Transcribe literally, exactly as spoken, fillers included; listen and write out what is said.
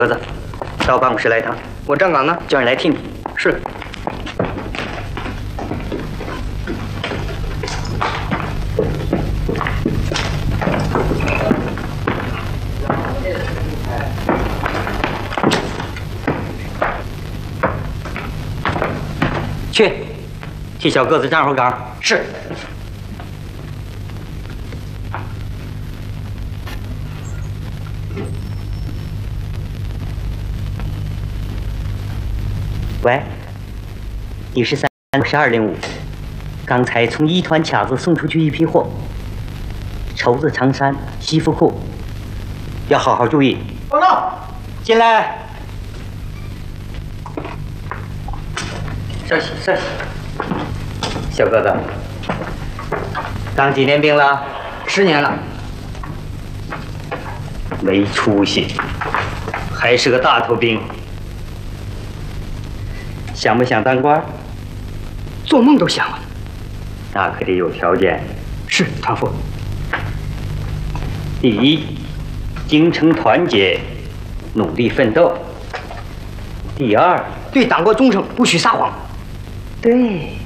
儿子，到办公室来一趟。 我站岗呢， 叫人来听你。 是。 去，替小个子站会岗。 是。 喂，第十三十二零五，刚才从一团卡子送出去一批货，绸子长衫、西服裤，要好好注意。 报告。 进来。稍息，稍息。小个子，当几年兵了？ 十年了。 没出息，还是个大头兵。想不想当官？ 做梦都想了。 那可得有条件。 是，团副。 第一，精诚团结，努力奋斗。第二， 对党国忠诚，不许撒谎。 对。